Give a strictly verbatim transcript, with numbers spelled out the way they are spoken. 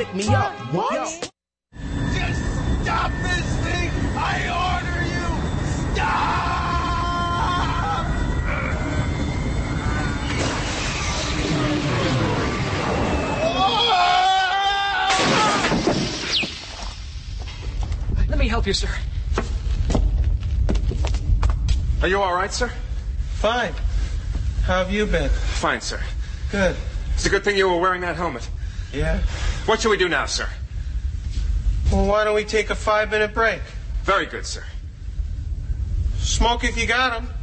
wake me up. What? Yo. Just stop this thing! I order you! Stop! Let me help you, sir. Are you all right, sir? Fine. How have you been? Fine, sir. Good. It's a good thing you were wearing that helmet. Yeah? What should we do now, sir? Well, why don't we take a five-minute break? Very good, sir. Smoke if you got 'em.